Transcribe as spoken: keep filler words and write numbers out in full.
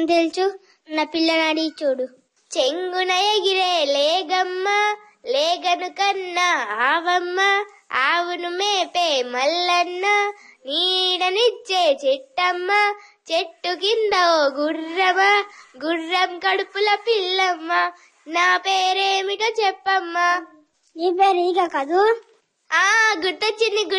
తెలుసు, నా పిల్లనాడి చూడు. చెంగున ఎగిరే లేగమ్మ, లేగను కన్నా ఆవమ్మ, ఆవును మేపే మల్లన్న, నీడనిచ్చే చెట్టమ్మ, చెట్టు కింద ఓ గుర్రమ, గుర్రం కడుపుల పిల్లమ్మ, నా పేరేమిటో చెప్పమ్మా. నీ పేరు ఈగ కదూ? ఆ గుర్తొచ్చింది.